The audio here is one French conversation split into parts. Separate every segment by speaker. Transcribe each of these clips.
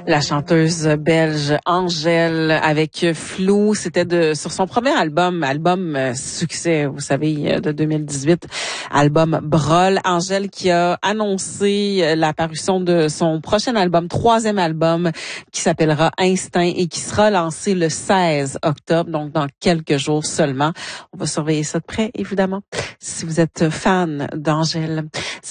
Speaker 1: La chanteuse belge Angèle avec Flou, c'était sur son premier album succès, vous savez, de 2018, album Brol. Angèle qui a annoncé la parution de son prochain album, troisième album, qui s'appellera Instinct et qui sera lancé le 16 octobre, donc dans quelques jours seulement. On va surveiller ça de près, évidemment, si vous êtes fan d'Angèle.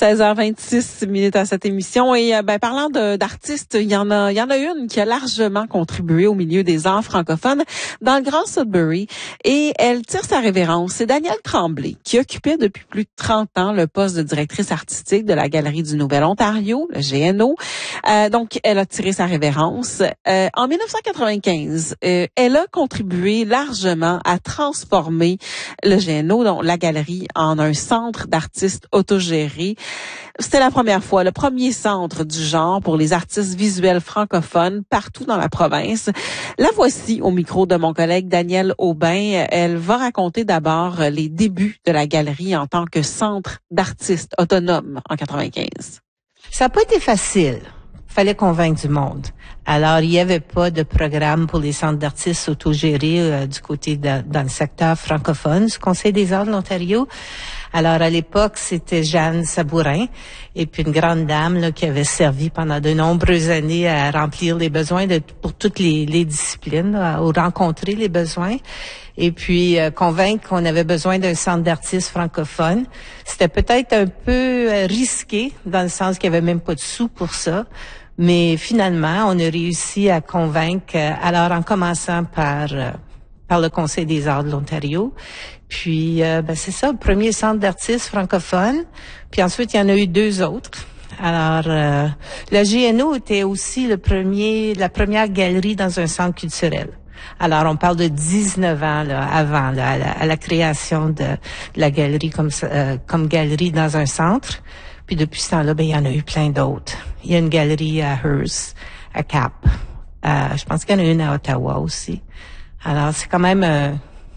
Speaker 1: 16h26 minutes à cette émission et parlant d'artistes, il y en a une qui a largement contribué au milieu des arts francophones dans le Grand Sudbury et elle tire sa révérence. C'est Danielle Tremblay qui occupait depuis plus de 30 ans le poste de directrice artistique de la Galerie du Nouvel-Ontario, le GNO. Donc, elle a tiré sa révérence. En 1995, elle a contribué largement à transformer le GNO, donc la galerie, en un centre d'artistes autogérés. C'était la première fois, le premier centre du genre pour les artistes visuels francophones partout dans la province. La voici au micro de mon collègue Danielle Aubin. Elle va raconter d'abord les débuts de la galerie en tant que centre d'artistes autonomes en 95.
Speaker 2: Ça n'a pas été facile. Fallait convaincre du monde. Alors, il n'y avait pas de programme pour les centres d'artistes autogérés du côté dans le secteur francophone du Conseil des arts de l'Ontario. Alors, à l'époque, c'était Jeanne Sabourin et puis une grande dame là, qui avait servi pendant de nombreuses années à remplir les besoins pour toutes les disciplines, là, à rencontrer les besoins. Et puis, convaincre qu'on avait besoin d'un centre d'artistes francophones. C'était peut-être un peu risqué, dans le sens qu'il n'y avait même pas de sous pour ça. Mais finalement, on a réussi à convaincre, alors en commençant par le Conseil des arts de l'Ontario. Puis, c'est ça, le premier centre d'artistes francophones. Puis ensuite, il y en a eu deux autres. Alors, la GNO était aussi la première galerie dans un centre culturel. Alors, on parle de 19 ans là, avant là, à la création de la galerie comme galerie dans un centre. Puis depuis ce temps-là, il y en a eu plein d'autres. Il y a une galerie à Hearst, à Cap. Je pense qu'il y en a une à Ottawa aussi. Alors, c'est quand même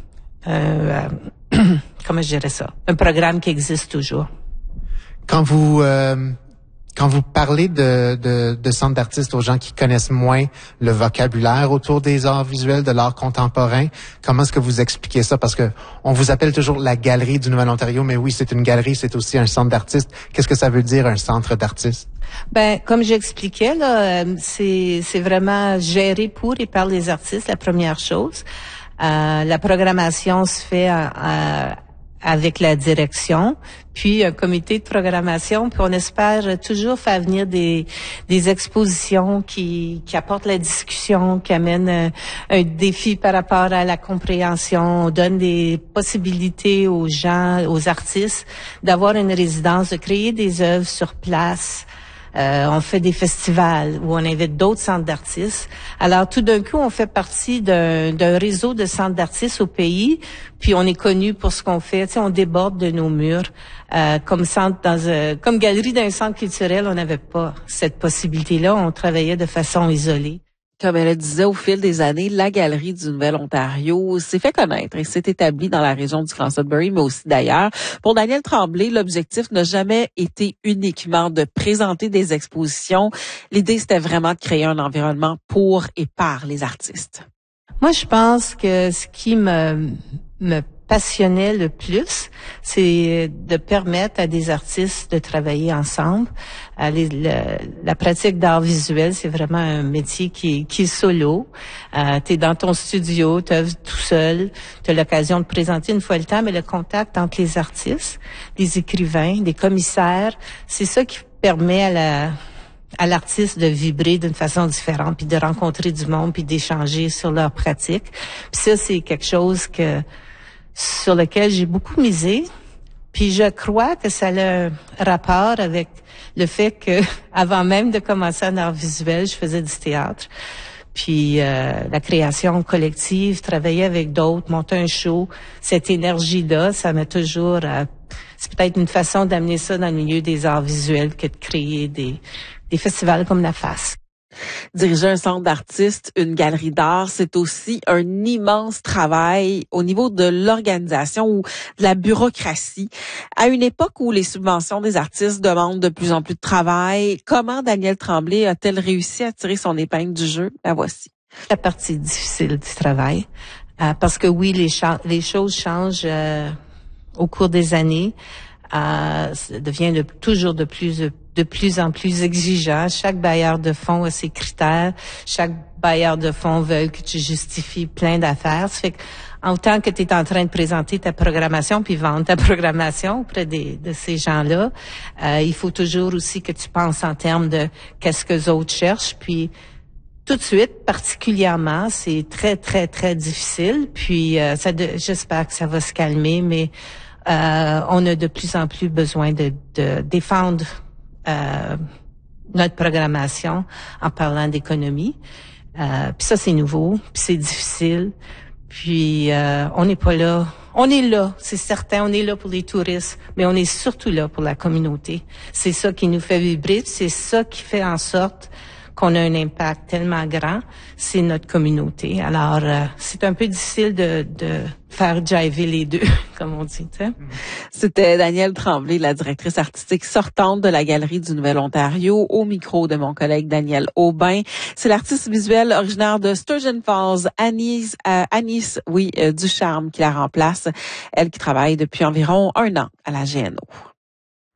Speaker 2: comment je dirais ça? Un programme qui existe toujours.
Speaker 3: Quand vous parlez de centre d'artistes aux gens qui connaissent moins le vocabulaire autour des arts visuels, de l'art contemporain, comment est-ce que vous expliquez ça? Parce que on vous appelle toujours la Galerie du Nouvel-Ontario, mais oui, c'est une galerie, c'est aussi un centre d'artistes. Qu'est-ce que ça veut dire, un centre d'artistes?
Speaker 2: Comme j'expliquais, là, c'est vraiment géré pour et par les artistes, la première chose. La programmation se fait avec la direction, puis un comité de programmation, puis on espère toujours faire venir des expositions qui apportent la discussion, qui amènent un défi par rapport à la compréhension. On donne des possibilités aux gens, aux artistes, d'avoir une résidence, de créer des œuvres sur place. On fait des festivals où on invite d'autres centres d'artistes. Alors, tout d'un coup, on fait partie d'un réseau de centres d'artistes au pays, puis on est connu pour ce qu'on fait. Tu sais, on déborde de nos murs. Comme galerie d'un centre culturel, on n'avait pas cette possibilité-là. On travaillait de façon isolée.
Speaker 1: Comme elle le disait, au fil des années, la Galerie du Nouvel-Ontario s'est fait connaître et s'est établie dans la région du Grand Sudbury, mais aussi d'ailleurs. Pour Danielle Tremblay, l'objectif n'a jamais été uniquement de présenter des expositions. L'idée, c'était vraiment de créer un environnement pour et par les artistes.
Speaker 2: Moi, je pense que ce qui me passionnait le plus, c'est de permettre à des artistes de travailler ensemble. La pratique d'art visuel, c'est vraiment un métier qui est solo. T'es dans ton studio, t'œuvres tout seul, t'as l'occasion de présenter une fois le temps, mais le contact entre les artistes, les écrivains, les commissaires, c'est ça qui permet à l'artiste de vibrer d'une façon différente, puis de rencontrer du monde, puis d'échanger sur leur pratique. Puis ça, c'est quelque chose sur lequel j'ai beaucoup misé. Puis je crois que ça a un rapport avec le fait que, avant même de commencer en art visuel, je faisais du théâtre. Puis la création collective, travailler avec d'autres, monter un show, cette énergie-là, ça m'a toujours... c'est peut-être une façon d'amener ça dans le milieu des arts visuels que de créer des festivals comme la FAS.
Speaker 1: Diriger un centre d'artistes, une galerie d'art, c'est aussi un immense travail au niveau de l'organisation ou de la bureaucratie. À une époque où les subventions des artistes demandent de plus en plus de travail, comment Danielle Tremblay a-t-elle réussi à tirer son épingle du jeu? La voici.
Speaker 2: La partie difficile du travail, parce que oui, les choses changent au cours des années. Ça devient toujours de plus en plus exigeant. Chaque bailleur de fonds a ses critères. Chaque bailleur de fonds veut que tu justifies plein d'affaires. Ça fait que, en tant que tu es en train de présenter ta programmation puis vendre ta programmation auprès de ces gens-là, il faut toujours aussi que tu penses en termes de qu'est-ce que les autres cherchent. Puis tout de suite, particulièrement, c'est très, très, très difficile. Puis j'espère que ça va se calmer, mais on a de plus en plus besoin de défendre notre programmation en parlant d'économie. Puis ça, c'est nouveau, puis c'est difficile. Puis on n'est pas là. On est là, c'est certain, on est là pour les touristes, mais on est surtout là pour la communauté. C'est ça qui nous fait vibrer, c'est ça qui fait en sorte qu'on a un impact tellement grand, c'est notre communauté. Alors, c'est un peu difficile de faire jiver les deux, comme on dit. T'sais.
Speaker 1: C'était Danielle Tremblay, la directrice artistique sortante de la Galerie du Nouvel-Ontario, au micro de mon collègue Daniel Aubin. C'est l'artiste visuelle originaire de Sturgeon Falls, Anis Ducharme, qui la remplace. Elle qui travaille depuis environ 1 an à la GNO.